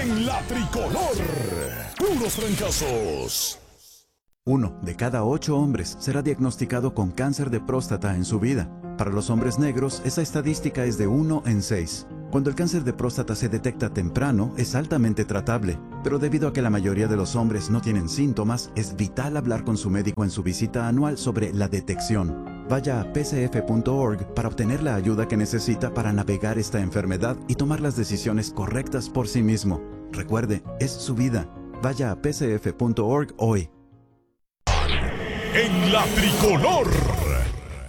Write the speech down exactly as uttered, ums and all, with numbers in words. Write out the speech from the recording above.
En la tricolor, puros trancazos. Uno de cada ocho hombres será diagnosticado con cáncer de próstata en su vida. Para los hombres negros, esa estadística es de uno en seis. Cuando el cáncer de próstata se detecta temprano, es altamente tratable. Pero debido a que la mayoría de los hombres no tienen síntomas, es vital hablar con su médico en su visita anual sobre la detección. Vaya a p c f punto org para obtener la ayuda que necesita para navegar esta enfermedad y tomar las decisiones correctas por sí mismo. Recuerde, es su vida. Vaya a p c f punto org hoy. En la tricolor.